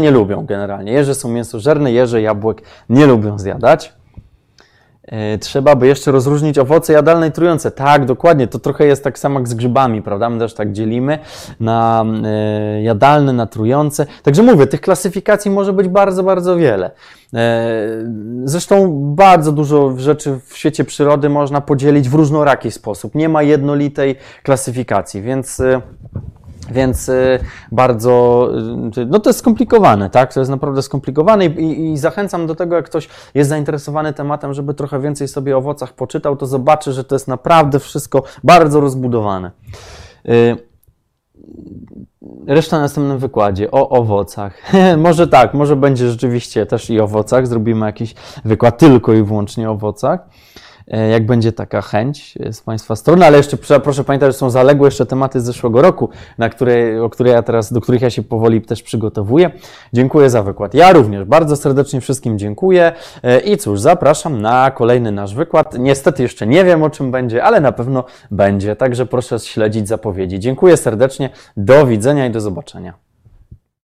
nie lubią generalnie. Jeże są mięsożerne, jeże jabłek nie lubią zjadać. Trzeba by jeszcze rozróżnić owoce jadalne i trujące. Tak, dokładnie. To trochę jest tak samo jak z grzybami, prawda? My też tak dzielimy na jadalne, na trujące. Także mówię, tych klasyfikacji może być bardzo, bardzo wiele. Zresztą bardzo dużo rzeczy w świecie przyrody można podzielić w różnoraki sposób. Nie ma jednolitej klasyfikacji, więc bardzo, no to jest skomplikowane, tak? To jest naprawdę skomplikowane i zachęcam do tego, jak ktoś jest zainteresowany tematem, żeby trochę więcej sobie o owocach poczytał, to zobaczy, że to jest naprawdę wszystko bardzo rozbudowane. Reszta na następnym wykładzie o owocach. Może tak, może będzie rzeczywiście też i o owocach, zrobimy jakiś wykład tylko i wyłącznie o owocach. Jak będzie taka chęć z Państwa strony, ale jeszcze proszę pamiętać, że są zaległe jeszcze tematy z zeszłego roku, do których ja się powoli też przygotowuję. Dziękuję za wykład. Ja również bardzo serdecznie wszystkim dziękuję i cóż, zapraszam na kolejny nasz wykład. Niestety jeszcze nie wiem, o czym będzie, ale na pewno będzie, także proszę śledzić zapowiedzi. Dziękuję serdecznie, do widzenia i do zobaczenia.